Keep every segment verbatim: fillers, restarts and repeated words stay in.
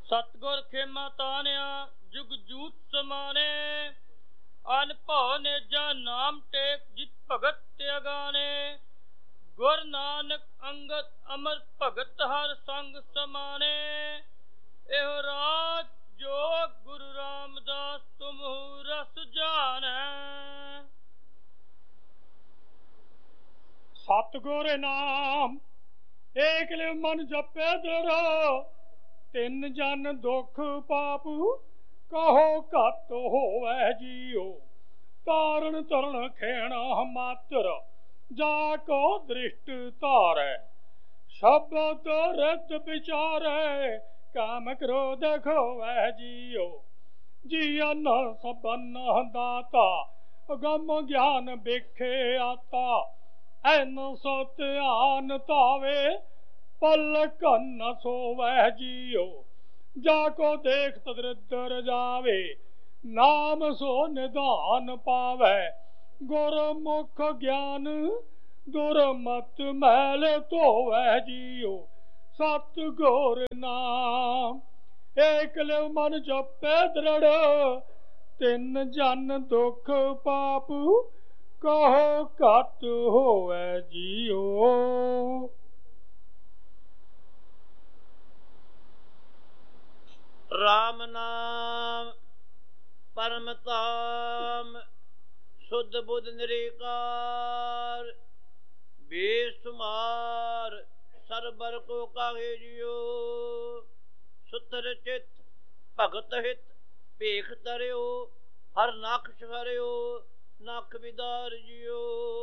ਸਤਿਗੁਰ ਖੇਮਾ ਤਾਨਿਆ ਜੁਗ ਜੂਤ ਸਮਾਨੇ। ਅਨ ਭਉ ਨੇਜਾ ਨਾਮ ਟੇਕ ਜਿਤ ਭਗਤ ਤੇ ਅਗਾਨੇ। ਗੁਰ ਨਾਨਕ ਅੰਗਦ ਅਮਰ ਭਗਤ ਹਰ ਸੰਗ ਸਮਾਨੇ। ਇਹੋ ਰਾਜ ਜੋਗ ਗੁਰੂ ਰਾਮਦਾਸ ਤੁਮਹੁ ਰਸ ਜਾਣੈ। ਸਤਿਗੁਰ ਨਾਮ ਏਕ ਲਿਵ ਮਨ ਜਪੈ ਦ੍ਰਿੜ੍ਹ। ਤਿੰਨ ਜਨ ਦੁਖ ਪਾਪ ਕਹੋ ਘੱਟ ਹੋਵੈ ਜੀਉ। ਤਾਰਨ ਤਰਣ ਖੇਣਾ ਮਾਤਰ ਜਾ ਕੋ ਦ੍ਰਿਸ਼ਟ ਧਾਰੈ। ਸ਼ਬਦ ਰਿਤ ਵਿਚਾਰੈ ਕਾਮ ਕ੍ਰੋਧ ਖੋਵੈ ਜੀਉ। ਜੀਅਨ ਸਬਨ ਦਾਤਾ ਅਗਮ ਗਿਆਨ ਬਿਖੇ ਆਤਾ। ਐਨ ਸੋ ਧਿਆਨ ਧਾਵੇ ਪਲਕ ਨ ਸੋਵੈ ਜੀਉ। ਜਾ ਕੋ ਦੇਖਤ ਦ੍ਰਿਧਰ ਜਾਵੇ ਨਾਮ ਸੋ ਨਿਧਾਨ ਪਾਵੈ। ਗੁਰਮੁਖ ਗਿਆਨ ਦੁਰਮਤ ਮੈਲ ਧੋਵੈ ਜੀਉ। ਸਤਿਗੁਰ ਨਾਮ ਏਕ ਲਿਵ ਮਨ ਜਪੈ ਦ੍ਰਿੜ੍ਹ। ਤਿੰਨ ਜਨ ਦੁਖ ਪਾਪ ਕਹੋ ਘੱਟ ਹੋਵੈ ਜੀਉ। ਰਾਮ ਨਾਮ ਪਰਮ ਧਾਮ ਸੁਧ ਬੁੱਧ ਨਿਰੇਕਾਰ। ਬੇਸੁਮਾਰ ਸਰਬਰ ਕੋ ਕਾਹੇ ਜਿਉ। ਸੁਤਰ ਚਿਤ ਭਗਤ ਹਿਤ ਭੇਖ ਤਰਿਓ। ਹਰ ਨਕਸ਼ ਹਰਿਓ ਨਖ ਵਿਦਾਰ ਜਿਉ।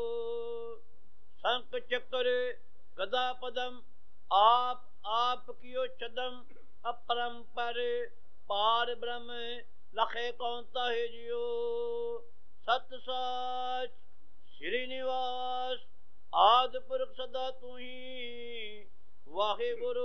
ਸੰਕ ਚੱਕਰ ਗਦਾ ਪਦਮ ਆਪ ਆਪ ਕਿਓ ਛਦਮ। ਅਪਰੰਪਰ ਪਾਰ ਬ੍ਰਹਮ ਲਖੇ ਕੌਣ ਤਾਹੇ ਜਿਉ। ਸਤ ਸਾਚ ਸ੍ਰੀ ਨਿਵਾਸ ਆਦਿ ਪੁਰਖ ਸਦਾ ਤੂੰ ਹੀ। ਵਾਹਿਗੁਰੂ